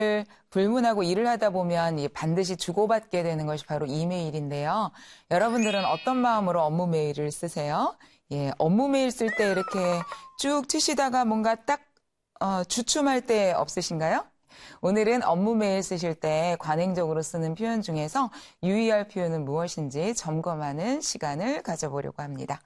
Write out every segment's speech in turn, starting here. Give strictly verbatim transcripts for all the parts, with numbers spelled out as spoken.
불문하고 일을 하다 보면 반드시 주고받게 되는 것이 바로 이메일인데요. 여러분들은 어떤 마음으로 업무 메일을 쓰세요? 예, 업무 메일 쓸 때 이렇게 쭉 치시다가 뭔가 딱 어, 주춤할 때 없으신가요? 오늘은 업무 메일 쓰실 때 관행적으로 쓰는 표현 중에서 유의할 표현은 무엇인지 점검하는 시간을 가져보려고 합니다.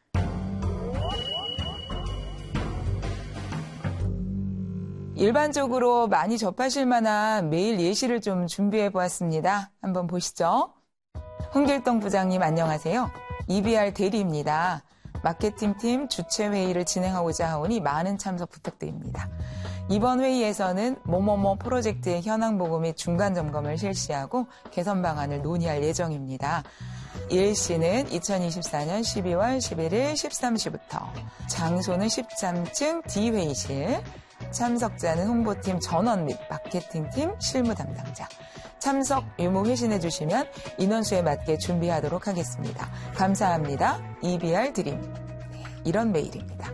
일반적으로 많이 접하실 만한 메일 예시를 좀 준비해 보았습니다. 한번 보시죠. 홍길동 부장님 안녕하세요. 이비알 대리입니다. 마케팅팀 주최회의를 진행하고자 하오니 많은 참석 부탁드립니다. 이번 회의에서는 뭐뭐뭐 프로젝트의 현황 보고 및 중간 점검을 실시하고 개선 방안을 논의할 예정입니다. 일시는 이천이십사년 십이월 십일일 십삼 시부터, 장소는 십삼 층 D회의실, 참석자는 홍보팀 전원 및 마케팅팀 실무 담당자. 참석 유무 회신해 주시면 인원수에 맞게 준비하도록 하겠습니다. 감사합니다. 이비알 드림. 네, 이런 메일입니다.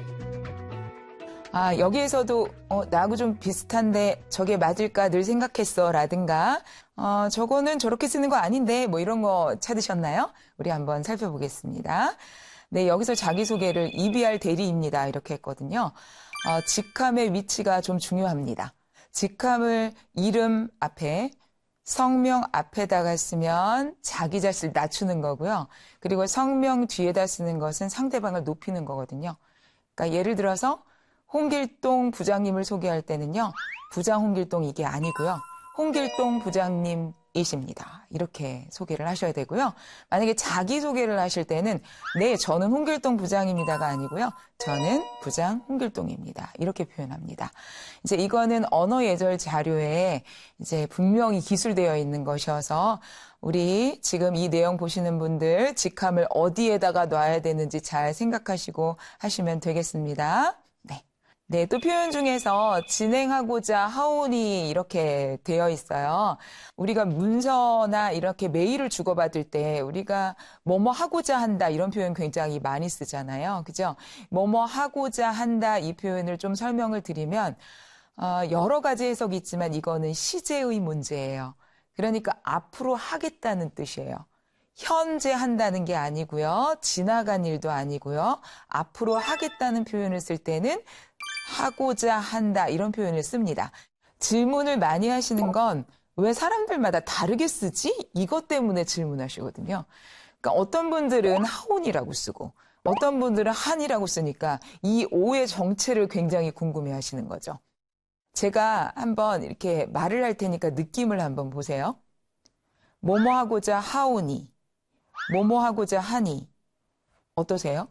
아, 여기에서도 어, 나하고 좀 비슷한데 저게 맞을까 늘 생각했어 라든가 어, 저거는 저렇게 쓰는 거 아닌데 뭐 이런 거 찾으셨나요? 우리 한번 살펴보겠습니다. 네, 여기서 자기소개를 이비알 대리입니다 이렇게 했거든요. 어, 직함의 위치가 좀 중요합니다. 직함을 이름 앞에 성명 앞에다가 쓰면 자기 자신을 낮추는 거고요. 그리고 성명 뒤에다 쓰는 것은 상대방을 높이는 거거든요. 그러니까 예를 들어서 홍길동 부장님을 소개할 때는요. 부장 홍길동 이게 아니고요. 홍길동 부장님이십니다. 이렇게 소개를 하셔야 되고요. 만약에 자기소개를 하실 때는 네, 저는 홍길동 부장입니다가 아니고요. 저는 부장 홍길동입니다. 이렇게 표현합니다. 이제 이거는 언어 예절 자료에 이제 분명히 기술되어 있는 것이어서 우리 지금 이 내용 보시는 분들 직함을 어디에다가 놔야 되는지 잘 생각하시고 하시면 되겠습니다. 네. 네, 또 표현 중에서 진행하고자 하오니 이렇게 되어 있어요. 우리가 문서나 이렇게 메일을 주고받을 때 우리가 뭐뭐 하고자 한다 이런 표현 굉장히 많이 쓰잖아요. 그죠? 뭐뭐 하고자 한다 이 표현을 좀 설명을 드리면 어, 여러 가지 해석이 있지만 이거는 시제의 문제예요. 그러니까 앞으로 하겠다는 뜻이에요. 현재 한다는 게 아니고요. 지나간 일도 아니고요. 앞으로 하겠다는 표현을 쓸 때는 하고자 한다 이런 표현을 씁니다. 질문을 많이 하시는 건 왜 사람들마다 다르게 쓰지? 이것 때문에 질문하시거든요. 그러니까 어떤 분들은 하온이라고 쓰고 어떤 분들은 한이라고 쓰니까 이 오의 정체를 굉장히 궁금해 하시는 거죠. 제가 한번 이렇게 말을 할 테니까 느낌을 한번 보세요. 뭐뭐 하고자 하오니, 뭐뭐 하고자 하니 어떠세요?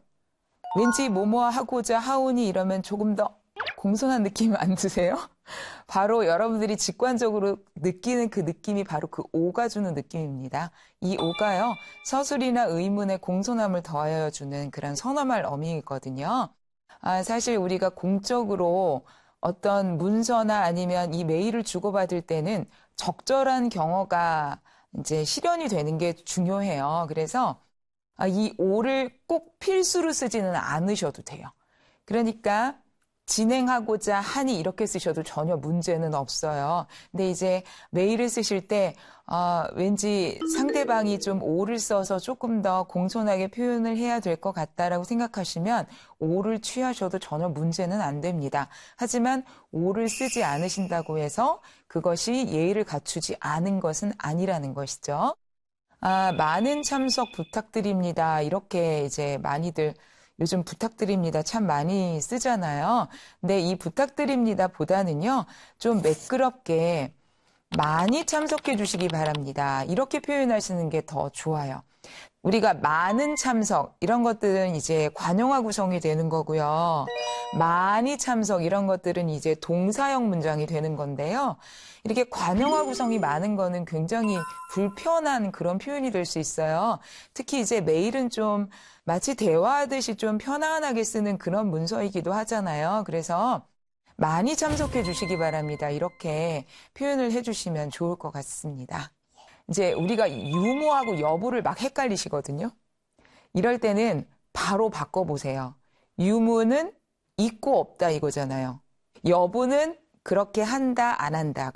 왠지 뭐뭐 하고자 하오니 이러면 조금 더 공손한 느낌 안 드세요? 바로 여러분들이 직관적으로 느끼는 그 느낌이 바로 그 오가 주는 느낌입니다. 이 오가요. 서술이나 의문에 공손함을 더하여 주는 그런 선험할 어미이거든요. 아, 사실 우리가 공적으로 어떤 문서나 아니면 이 메일을 주고받을 때는 적절한 경어가 이제 실현이 되는 게 중요해요. 그래서 이 오를 꼭 필수로 쓰지는 않으셔도 돼요. 그러니까 진행하고자 하니 이렇게 쓰셔도 전혀 문제는 없어요. 근데 이제 메일을 쓰실 때 어, 왠지 상대방이 좀 오를 써서 조금 더 공손하게 표현을 해야 될 것 같다라고 생각하시면 오를 취하셔도 전혀 문제는 안 됩니다. 하지만 오를 쓰지 않으신다고 해서 그것이 예의를 갖추지 않은 것은 아니라는 것이죠. 아, 많은 참석 부탁드립니다. 이렇게 이제 많이들 요즘 부탁드립니다. 참 많이 쓰잖아요. 근데 이 부탁드립니다 보다는요, 좀 매끄럽게 많이 참석해 주시기 바랍니다. 이렇게 표현하시는 게 더 좋아요. 우리가 많은 참석, 이런 것들은 이제 관용화 구성이 되는 거고요. 많이 참석, 이런 것들은 이제 동사형 문장이 되는 건데요. 이렇게 관용화 구성이 많은 거는 굉장히 불편한 그런 표현이 될 수 있어요. 특히 이제 메일은 좀 마치 대화하듯이 좀 편안하게 쓰는 그런 문서이기도 하잖아요. 그래서 많이 참석해 주시기 바랍니다. 이렇게 표현을 해주시면 좋을 것 같습니다. 이제 우리가 유무하고 여부를 막 헷갈리시거든요. 이럴 때는 바로 바꿔보세요. 유무는 있고 없다 이거잖아요. 여부는 그렇게 한다, 안 한다.